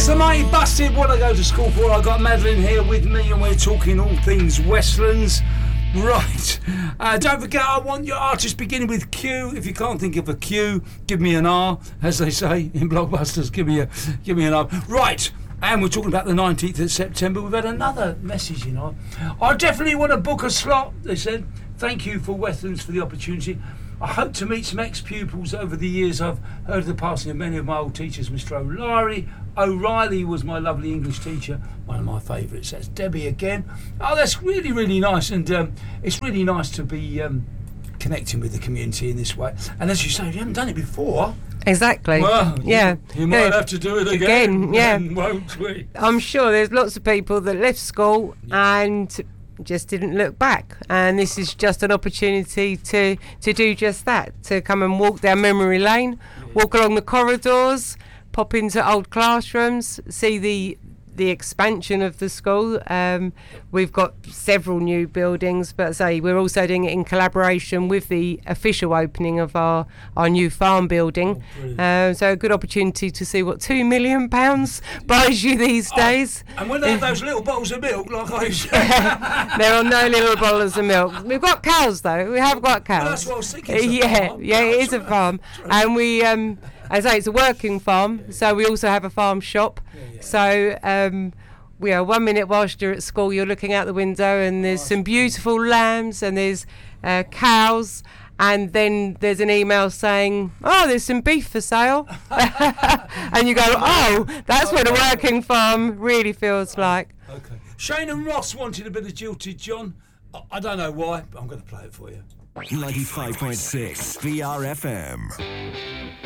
The Mighty Busted, what I go to school for. I got Madeline here with me and we're talking all things Westlands. Right, don't forget, I want your artists beginning with Q. If you can't think of a Q, give me an R, as they say in Blockbusters. Give me an R. Right, and we're talking about the 19th of September. We've had another message, you know. I definitely want to book a slot, they said. Thank you for Westlands for the opportunity. I hope to meet some ex-pupils over the years. I've heard of the passing of many of my old teachers. Mr. O'Reilly was my lovely English teacher, one of my favourites. That's Debbie again. Oh, that's really, really nice, and it's really nice to be connecting with the community in this way. And as you say, you haven't done it before. Exactly. Well, yeah. You might have to do it again. Yeah. Won't we? I'm sure there's lots of people that left school and just didn't look back, and this is just an opportunity to do just that, to come and walk down memory lane, walk along the corridors, pop into old classrooms, see the expansion of the school. We've got several new buildings, but say we're also doing it in collaboration with the official opening of our new farm building. So a good opportunity to see what £2 million buys you these days. And when they have those little bottles of milk, like I used to. There are no little bottles of milk. We've got cows though. We have got cows. Well, that's what I was thinking. Farm. Yeah, it is a farm, and we. As I say, it's a working farm, so we also have a farm shop. So we are 1 minute whilst you're at school, you're looking out the window and there's some beautiful lambs and there's cows, and then there's an email saying, oh, there's some beef for sale. And you go, oh, that's what a working farm really feels like. Okay. Shane and Ross wanted a bit of Jilted John. I don't know why, but I'm going to play it for you. 95.6 VRFM.